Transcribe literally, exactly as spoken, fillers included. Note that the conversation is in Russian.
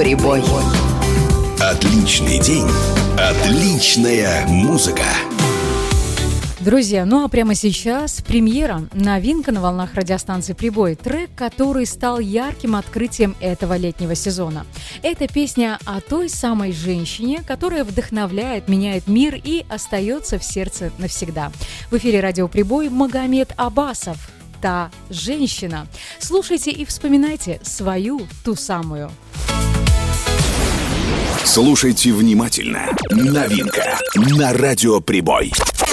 Прибой. Отличный день, отличная музыка. Друзья, ну а прямо сейчас премьера, новинка на волнах радиостанции «Прибой», трек, который стал ярким открытием этого летнего сезона. Это песня о той самой женщине, которая вдохновляет, меняет мир и остается в сердце навсегда. В эфире радио «Прибой» Магомед Абасов. Та женщина. Слушайте и вспоминайте свою, ту самую. Слушайте внимательно. Новинка на радио «Прибой».